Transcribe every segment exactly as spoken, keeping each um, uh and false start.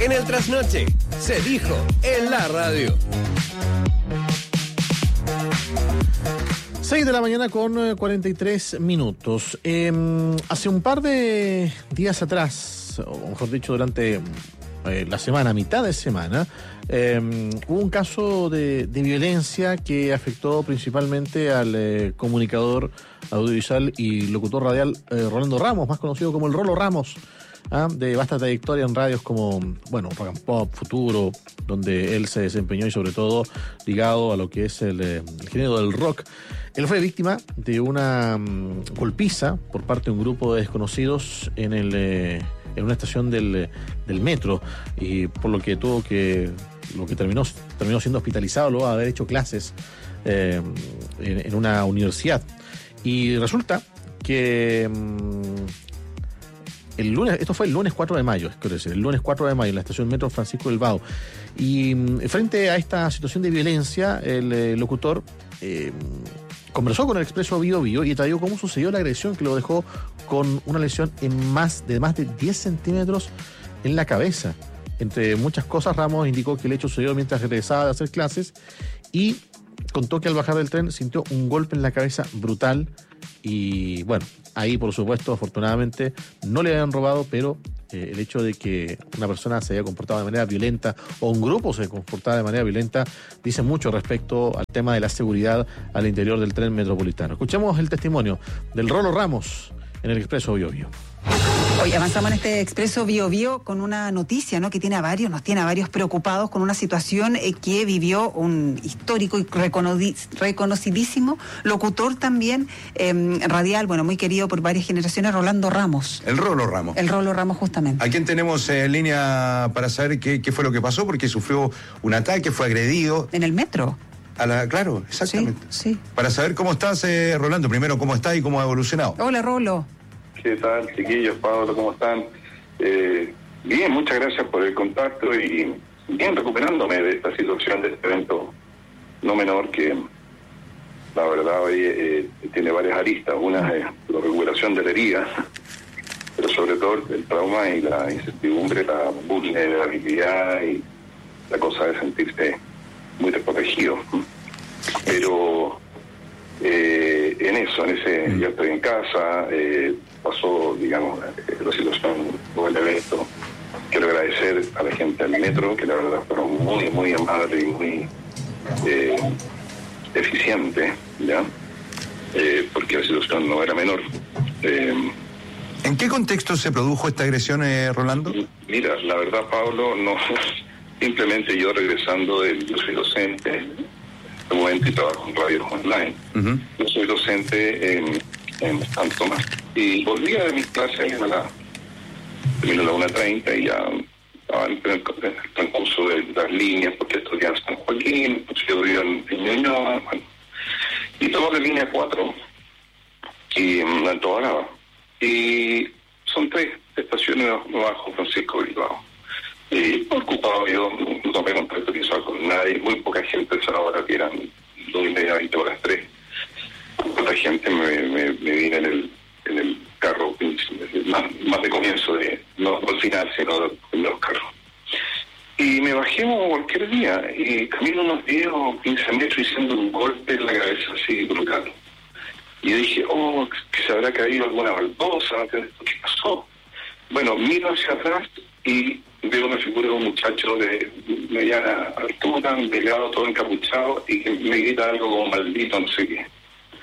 En el trasnoche, se dijo en la radio. seis de la mañana con cuarenta y tres minutos. Eh, hace un par de días atrás, o mejor dicho, durante eh, la semana, mitad de semana, eh, hubo un caso de, de violencia que afectó principalmente al eh, comunicador audiovisual y locutor radial eh, Rolando Ramos, más conocido como el Rolo Ramos. ¿Ah? De vasta trayectoria en radios como, bueno, Rock and Pop, Futuro, donde él se desempeñó y sobre todo ligado a lo que es el, el género del rock. Él fue víctima de una um, golpiza por parte de un grupo de desconocidos en el eh, en una estación del, del metro, y por lo que tuvo que, lo que terminó, terminó siendo hospitalizado luego de haber hecho clases eh, en, en una universidad. Y resulta que Um, el lunes, esto fue el lunes cuatro de mayo, es decir, el lunes cuatro de mayo en la estación Metro Francisco Bilbao. Y frente a esta situación de violencia, el eh, locutor eh, conversó con el Expreso Bío Bío y detalló cómo sucedió la agresión que lo dejó con una lesión en más de más de diez centímetros en la cabeza. Entre muchas cosas, Ramos indicó que el hecho sucedió mientras regresaba de hacer clases y contó que al bajar del tren sintió un golpe en la cabeza brutal. Y bueno, ahí por supuesto, afortunadamente, no le habían robado, pero eh, el hecho de que una persona se haya comportado de manera violenta o un grupo se comportara de manera violenta dice mucho respecto al tema de la seguridad al interior del tren metropolitano. Escuchemos el testimonio del Rolo Ramos en el Expreso Bío Bío. Hoy avanzamos en este Expreso Bío Bío con una noticia, ¿no?, que tiene a varios, nos tiene a varios preocupados con una situación eh, que vivió un histórico y reconoci- reconocidísimo locutor también eh, radial, bueno, muy querido por varias generaciones, Rolando Ramos. El Rolo Ramos. El Rolo Ramos, justamente. ¿A quién tenemos en línea para saber qué, qué fue lo que pasó? Porque sufrió un ataque, fue agredido. En el metro. A la, claro, exactamente. Sí, sí. Para saber cómo estás, eh, Rolando, primero cómo estás y cómo ha evolucionado. Hola, Rolo. ¿Qué tal, chiquillos? Pablo, ¿cómo están? Eh, bien, muchas gracias por el contacto y bien recuperándome de esta situación, de este evento no menor que la verdad hoy eh, tiene varias aristas. Una es la recuperación de la herida, pero sobre todo el trauma y la incertidumbre, la vulnerabilidad y la cosa de sentirse muy desprotegido. Pero eh, en eso, en ese, yo estoy en casa, eh, pasó, digamos, la situación o el evento. Quiero agradecer a la gente del metro, que la verdad fueron muy, muy amables y muy eh, eficientes, ¿ya? Eh, porque la situación no era menor. Eh, ¿En qué contexto se produjo esta agresión, eh, Rolando? Mira, la verdad, Pablo, no, simplemente yo regresando, de, yo soy docente en este momento y trabajo en radio online. Uh-huh. Yo soy docente en, en Santo Tomás. Y volvía de mis clases a la, terminó a la una treinta y ya estaba en el transcurso de las líneas, porque estudié en San Joaquín, yo vivía en Ñuñoa, bueno. Y tomo la línea cuatro y en Alto Brava. Y son tres estaciones bajo Francisco Bilbao. Y ocupado yo, no tomé contacto visual con nadie, muy poca gente a esa hora, que eran dos y media, veinte horas, tres. Poca gente me, me, me vine en el, en el carro, más, más de comienzo, de no al final, sino en los carros. Y me bajé como cualquier día, y camino unos diez o quince metros y siento un golpe en la cabeza así brutal. Y yo dije, oh, que se habrá caído alguna baldosa, ¿qué pasó? Bueno, miro hacia atrás y veo una figura de un muchacho de mediana altura, delgado, todo encapuchado, y que me grita algo como maldito, no sé qué.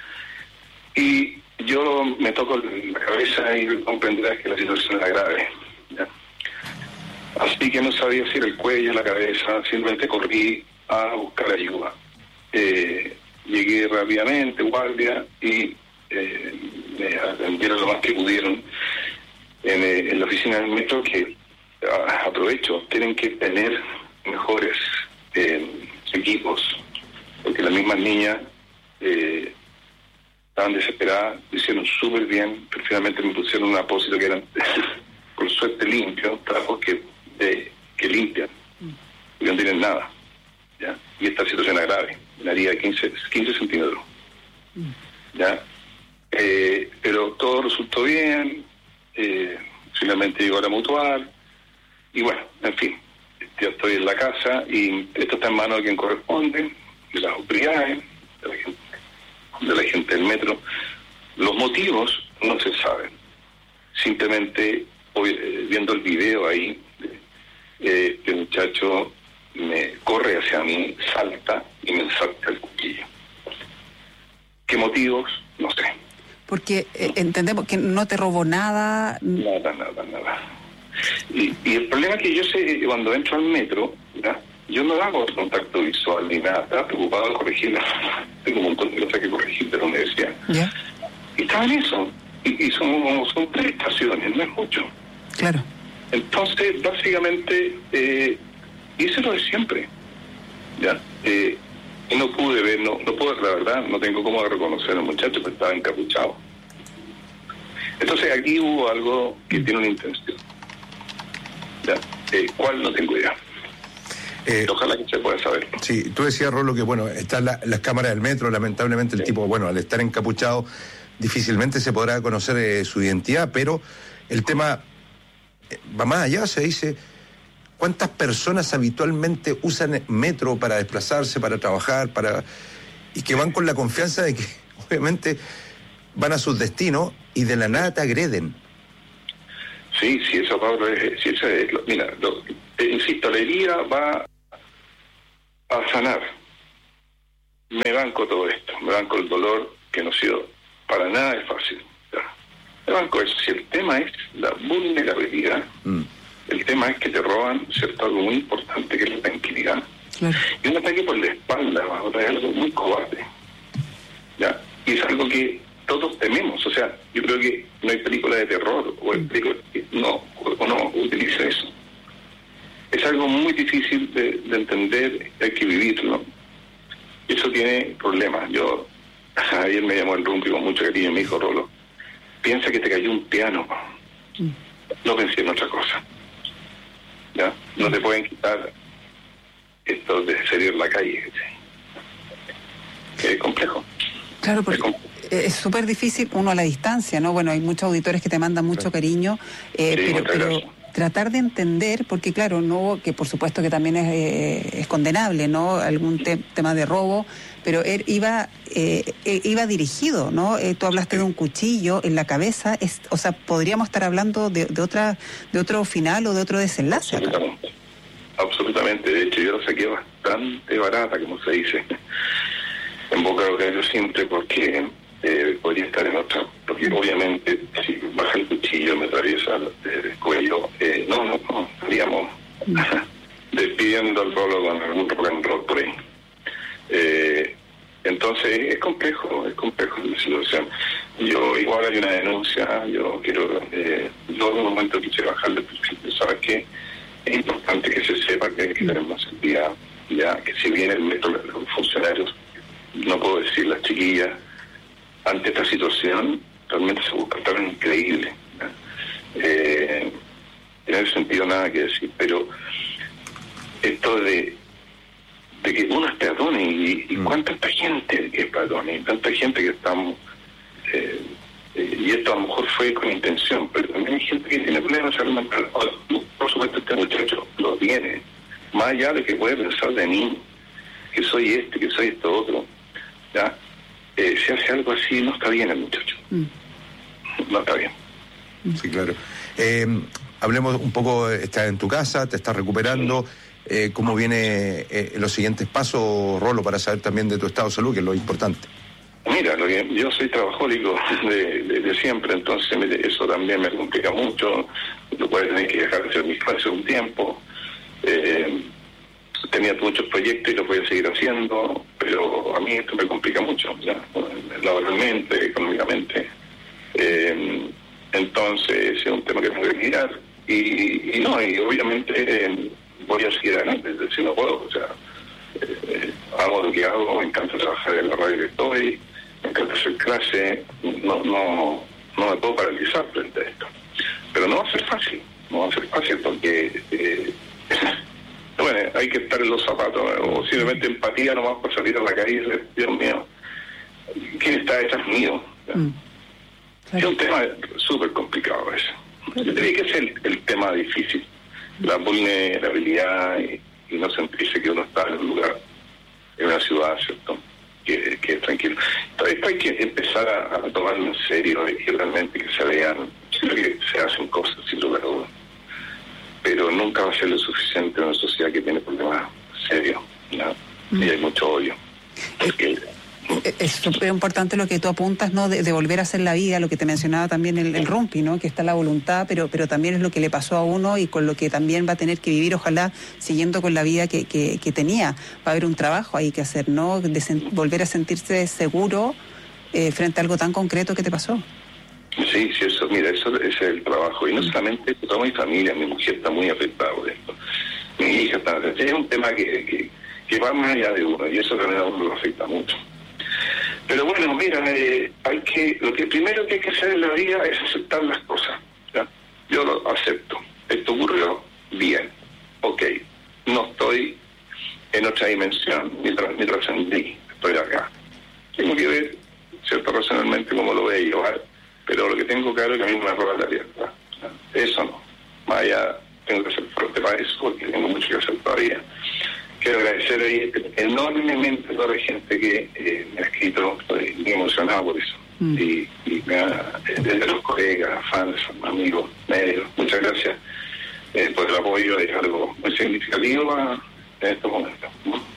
Y yo me toco la cabeza y comprenderás que la situación era grave, ¿ya? Así que no sabía si era el cuello, la cabeza, simplemente corrí a buscar ayuda. Eh, llegué rápidamente, guardia, y eh, me atendieron lo más que pudieron en, eh, en la oficina del metro, que a, aprovecho, tienen que tener mejores eh, equipos, porque las mismas niñas eh, estaban desesperadas, lo hicieron súper bien, pero finalmente me pusieron un apósito que eran, por suerte, limpio, trapos que, eh, que limpian, y no tienen nada, ¿ya? Y esta situación era grave, una herida de quince centímetros, ¿ya? Eh, pero todo resultó bien, eh, finalmente llegó a la mutual, y bueno, en fin, la casa y esto está en manos de quien corresponde, de las autoridades, de la gente, de la gente del metro. Los motivos no se saben. Simplemente hoy, eh, viendo el video ahí, eh, este muchacho me corre hacia mí, salta y me salta el cuchillo. ¿Qué motivos? No sé. Porque eh, entendemos que no te robó nada. Nada, nada, nada. Y, y el problema es que yo sé que cuando entro al metro, ¿ya? Yo no hago contacto visual ni nada, estaba preocupado de corregir, tengo un montón de cosas que corregir de la universidad. ¿Ya? Y estaba en eso. Y, y son, son tres estaciones, no es mucho. Claro. Entonces, básicamente, eh, hice lo de siempre. ¿Ya? Eh, y no pude ver, no, no puedo, la verdad, no tengo cómo reconocer al muchacho, pero estaba encapuchado. Entonces, aquí hubo algo que tiene una intención. ¿Ya? Eh, ¿Cuál? No tengo idea. Eh, Ojalá que se pueda saber. Sí, tú decías, Rolo, que bueno, están la, las cámaras del metro, lamentablemente el sí. tipo, bueno, al estar encapuchado, difícilmente se podrá conocer eh, su identidad, pero el tema eh, va más allá, se dice, ¿cuántas personas habitualmente usan metro para desplazarse, para trabajar, para y que van con la confianza de que obviamente van a sus destinos y de la nada te agreden? Sí, sí, eso, Pablo, es, sí, eso es, lo, mira, lo, eh, insisto, la herida va a sanar. Me banco todo esto, me banco el dolor que no ha sido para nada es fácil. ¿Ya? Me banco eso. Si el tema es la vulnerabilidad, mm. el tema es que te roban, ¿cierto?, algo muy importante que es la tranquilidad. Claro. Y un ataque por la espalda, es algo muy cobarde. ¿Ya? Y es algo que todos tememos. O sea, yo creo que no hay película de terror o el película que no, o no utiliza eso. Es algo muy difícil de, de entender, hay que vivirlo. Eso tiene problemas. Yo, ayer me llamó el Rumpi con mucho cariño y me dijo, Rolo, piensa que te cayó un piano. Mm. No pensé en otra cosa. ¿Ya? No te pueden quitar esto de salir a la calle. Es complejo. Claro, porque es súper difícil uno a la distancia, ¿no? Bueno, hay muchos auditores que te mandan mucho cariño, eh, sí, pero, pero tratar de entender, porque claro, no, que por supuesto que también es, eh, es condenable, ¿no? Algún te- tema de robo, pero él iba eh, iba dirigido, ¿no? Eh, tú hablaste de un cuchillo en la cabeza, es, o sea, podríamos estar hablando de, de otra de otro final o de otro desenlace. Absolutamente. Acá. Absolutamente, de hecho yo lo saqué bastante barata, como se dice, en boca de lo que yo siempre, porque eh, podría estar en otra, porque obviamente si baja el cuchillo me atraviesa el cuello, eh, no, no, no, estaríamos despidiendo al Rolo con algún rock and roll por ahí. Eh, entonces es complejo, es complejo la situación. Yo igual hay una denuncia, yo quiero, eh, yo en un momento quise bajarle, porque sabes que es importante que se sepa que hay que tener más seguridad, ya que si bien el metro de los funcionarios, no puedo decir las chiquillas, ante esta situación realmente se buscaron increíble. Eh, en ese sentido nada que decir, pero esto de de que uno es peatón y, y cuánta gente que es peatón y tanta gente que estamos eh, eh, y esto a lo mejor fue con intención, pero también hay gente que tiene problemas de salud mental. Por supuesto este muchacho lo tiene, más allá de que puede pensar de mí, que soy este, que soy esto otro, ¿ya? Eh, si hace algo así no está bien el muchacho, mm. no está bien. Sí, claro. Eh, hablemos un poco, estás en tu casa, te estás recuperando. Sí. Eh, ¿Cómo viene eh, los siguientes pasos, Rolo, para saber también de tu estado de salud, que es lo importante? Mira, lo que, yo soy trabajólico de, de, de siempre, entonces eso también me complica mucho. Yo puedo tener que dejar de hacer mis clases un tiempo. Eh, tenía muchos proyectos y los voy a seguir haciendo, pero a mí esto me complica mucho, ya, laboralmente, económicamente. Eh, entonces es un tema que tengo que mirar. Y, y no, y obviamente eh, voy a seguir adelante, si no puedo, o sea, eh, hago lo que hago, me encanta trabajar en la radio que estoy, me encanta hacer clase, no, no, no me puedo paralizar frente a esto. Pero no va a ser fácil, no va a ser fácil porque, eh, bueno, hay que estar en los zapatos, o simplemente empatía nomás por salir a la calle y decir, Dios mío, ¿quién está detrás mío? Mm. Es un tema súper complicado eso. Yo diría que es el, el tema difícil, la vulnerabilidad y, y no sentirse que uno está en un lugar, en una ciudad, ¿cierto?, que, que es tranquilo. Entonces hay que empezar a, a tomarlo en serio y realmente que se vean, sino que se hacen cosas sin lugar a dudas. Pero nunca va a ser lo suficiente en una sociedad que tiene problemas serios, ¿no? Mm. Y hay mucho odio. Porque, es súper importante lo que tú apuntas, ¿no? De, de volver a hacer la vida, lo que te mencionaba también el, el Rumpi, ¿no? Que está la voluntad, pero pero también es lo que le pasó a uno y con lo que también va a tener que vivir, ojalá, siguiendo con la vida que, que, que tenía. Va a haber un trabajo ahí que hacer, ¿no? De sen- volver a sentirse seguro eh, frente a algo tan concreto que te pasó. Sí, sí, eso, mira, eso ese es el trabajo. Y no solamente toda mi familia, mi mujer está muy afectada por esto. Mi hija está... Es un tema que, que, que va más allá de uno, y eso también a uno lo afecta mucho. Pero bueno, mira, eh, hay que, lo que primero que hay que hacer en la vida es aceptar las cosas, ¿ya? Yo lo acepto. Esto ocurrió, bien, ok. No estoy en otra dimensión, ni, tra- ni trascendí, estoy acá. Tengo que ver, cierto, racionalmente cómo lo voy a llevar, pero lo que tengo claro es que a mí me roba la libertad. Eso no. Más allá, tengo que ser fuerte para eso, porque tengo mucho que hacer todavía. Quiero agradecer ahí enormemente a toda la gente que eh, me ha escrito, estoy muy emocionado por eso. Mm. Y, y me ha, desde los colegas, fans, amigos, medios, muchas gracias eh, por el apoyo, es algo muy significativo a, en estos momentos.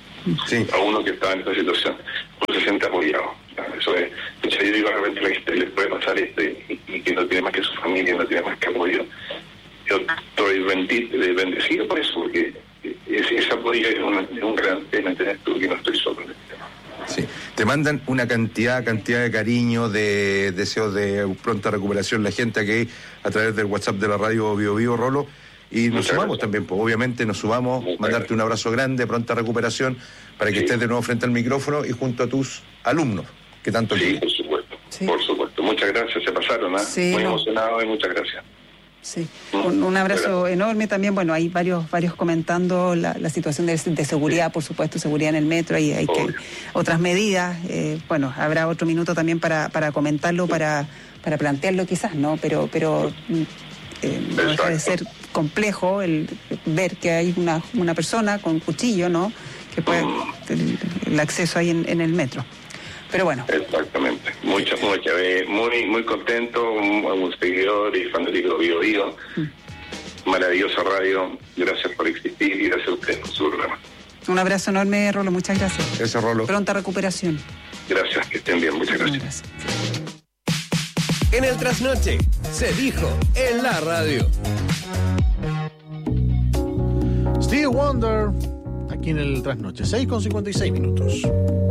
Sí. A uno que está en esta situación, uno se siente apoyado. Eso es, o sea, yo digo, de repente la gente le puede pasar esto y, y que no tiene más que su familia, no tiene más que apoyo. Yo estoy bendito, bendecido por eso, porque ese, ese apoyo es, una, es un gran tema, ¿entendés tú? Que no estoy solo en este tema. Sí, te mandan una cantidad, cantidad de cariño, de deseos de pronta recuperación la gente aquí a través del WhatsApp de la radio Bio Bio, Rolo, y nos Muchas sumamos gracias. También, pues, obviamente nos sumamos, Muchas mandarte gracias. Un abrazo grande, pronta recuperación, para que sí. estés de nuevo frente al micrófono y junto a tus alumnos, que tanto Sí, por supuesto, sí. por supuesto. Muchas gracias, se pasaron, ¿eh? Sí, muy no. emocionado y muchas gracias. Sí, un, un abrazo enorme también. Bueno, hay varios varios comentando la, la situación de, de seguridad, sí. por supuesto, seguridad en el metro, y hay que otras medidas. Eh, bueno, habrá otro minuto también para para comentarlo, para para plantearlo quizás, ¿no? Pero pero eh, no deja de ser complejo el ver que hay una una persona con cuchillo, ¿no? Que puede el, el acceso ahí en, en el metro. Pero bueno. Exactamente. Muchas, muchas. Eh, muy, muy contento, un, un seguidor y fanático de Bio Bio. Mm. Maravillosa radio. Gracias por existir y gracias a ustedes por su programa. Un abrazo enorme, Rolo. Muchas gracias. Gracias, Rolo. Pronta recuperación. Gracias, que estén bien. Muchas gracias. gracias. En el Trasnoche se dijo en la radio. Stevie Wonder, aquí en el Trasnoche, seis con cincuenta y seis minutos.